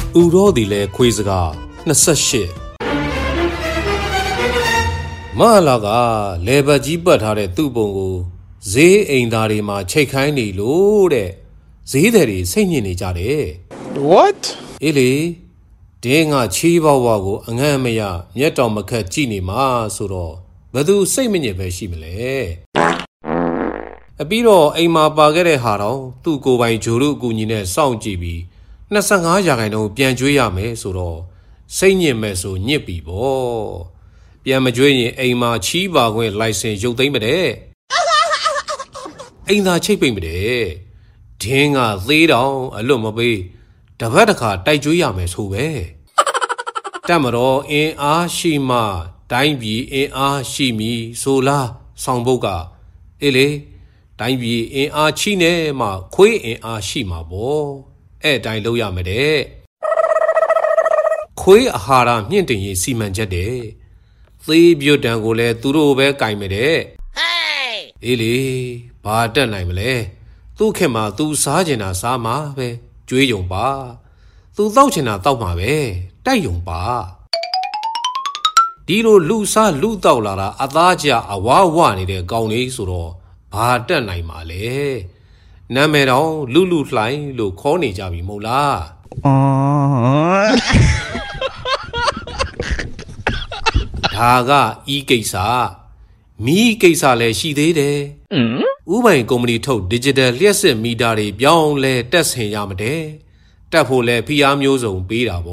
ဥရောသည်လဲခွေးစကား28မဟာလာကလေဘတ်ကြီးပတ်ထားတဲ့သူ့ပုံကိုဈေးအိမ်သားတွေမှာချိတ်ခိုင်းနေလို့တဲ့ဈေးသည်တွေစိတ်ညစ်နေကြတယ် What အေးလေတင်းကချီးပေါဝါကိုအငန့်မရမျက်တောင်မခတ်ကြည့်နေမှာဆိုတော့ဘယ်သူစိတ်မညစ်ပဲရှိမလဲအပြီးတော့အိမ်မှာပါခဲ့တဲ့ဟာတော့သူ့ကိုယ်ပိုင်ဂျိုရုအကူညီနဲ့စောင့်ကြည့်ပြီး25%ပြန်ကျွေးရမယ်ဆိုတော့စိတ်ညစ်မဲ့ဆိုညစ်ပြီပေါ့ပြန်မကျွေးရင်အိမ်မှာချီးပါခွင့်လိုင်စင်ရုပ်သိမ်းမတဲ့အိမ်သာချိတ်ပိတ်မတဲ့ဒင်းကသေးတောင်အလွတ်မပေးတပတ်တစ်ခါတိုက်ကျွေးရမယ်ဆိုပဲတက်မတော်အင်အားရှိမှတိုင်းပြည်အင်အားရှိမည်ဆိုလားဆောင်ဘုတ်ကအေးလေတိုင်းပြည်အင်အားချိနေမှခွေးအင်အားရှိမှာပေါ့အဲ့တိုင်းလုပ်ရမယ်တဲ့ခွေးအာဟာရမြင့်တင်ရေးစီမံချက်တဲ့သေးပြွတ်တံကိုလည်းသူတို့ပဲကင်မယ်တဲ့အေးလေဘာတက်နိုင်မလဲသူ့ခင်မှာသူစားကျင်တာစားမှာပဲကြွေးယုံပါသူတောက်ချင်တာတောက်မှာပဲတိုက်ယုံပါဒီလိုလူစားလူတောက်လာတာအသားကျအဝါဝနေတဲ့ကောင်လေးဆိုတော့ဘာတက်နိုင်မှာလဲနာမည်တော့လူလှိုင်းလို့ခေါ်နေကြပြီမဟုတ်လားဒါကဤကိစ္စမီးကိစ္စလည်းရှိသေးတယ်ဥပိုင်ကုမ္ပဏီထုတ် digital လျှက်စစ်မီတာတွေပြောင်းလဲတက်ဆင်ရမတဲ့တက်ဖို့လဲဖိအားမျိုးစုံပေးတာပေါ့